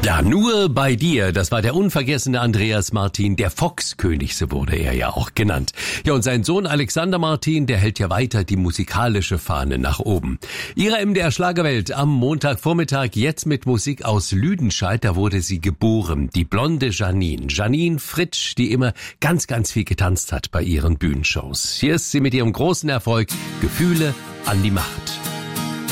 Ja, nur bei dir. Das war der unvergessene Andreas Martin, der Foxkönig, so wurde er ja auch genannt. Ja, und sein Sohn Alexander Martin, der hält ja weiter die musikalische Fahne nach oben. Ihre MDR Schlagerwelt am Montagvormittag, jetzt mit Musik aus Lüdenscheid. Da wurde sie geboren, die blonde Janine. Janine Fritsch, die immer ganz, ganz viel getanzt hat bei ihren Bühnenshows. Hier ist sie mit ihrem großen Erfolg, Gefühle an die Macht.